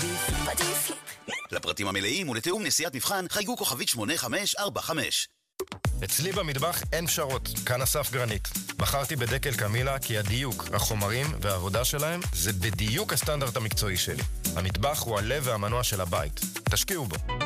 עדיף לי. לפרטים המלאים ולתיאום נסיעת מבחן חייגו כוכבית 8545. אצלי במטבח אין פשרות, כאן אסף גרנית. בחרתי בדקל קמילה כי הדיוק, החומרים והעבודה שלהם זה בדיוק הסטנדרט המקצועי שלי. המטבח הוא הלב והמנוע של הבית. תשקיעו בו.